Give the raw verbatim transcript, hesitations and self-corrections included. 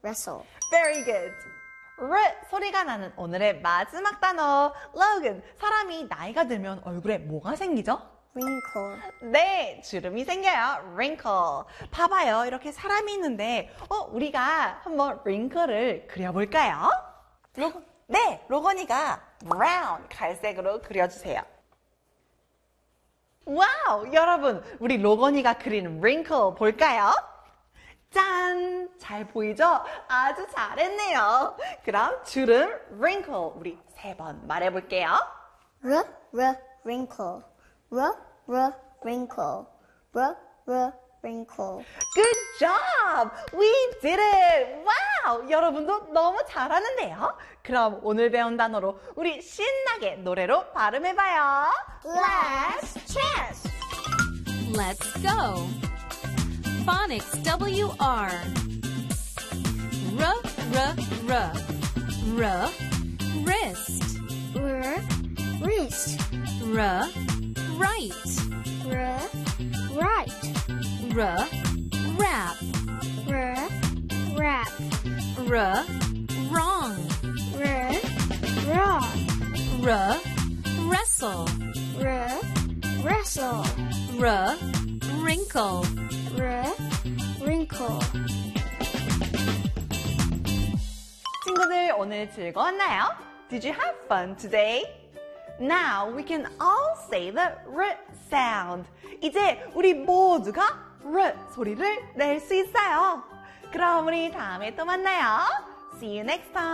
wrestle. Very good. R 소리가 나는 오늘의 마지막 단어. Logan, 사람이 나이가 들면 얼굴에 뭐가 생기죠? Wrinkle. 네, 주름이 생겨요. wrinkle. 봐봐요. 이렇게 사람이 있는데 어, 우리가 한번 wrinkle를 그려볼까요? 로, 네, 로건이가 brown, 갈색으로 그려주세요. 와우, 여러분, 우리 로건이가 그린 wrinkle 볼까요? 짠! 잘 보이죠? 아주 잘했네요. 그럼 주름 wrinkle 우리 세 번 말해볼게요. R, R, wrinkle. R, R, wrinkle. R, R, wrinkle. Good job! We did it! 와우! 여러분도 너무 잘하는데요? 그럼 오늘 배운 단어로 우리 신나게 노래로 발음해봐요. Last chance! Let's go. Phonics W R. R, R, R. R, wrist. R, wrist. R, right. R, right. R, wrap. R, wrap. R, wrong. R, wrong. R, wrestle. R, wrestle. R, wrinkle. R, wrinkle. 친구들 오늘 즐거웠나요? Did you have fun today? Now we can all say the R sound. 이제 우리 모두가 R 소리를 낼 수 있어요. 그럼 우리 다음에 또 만나요. See you next time.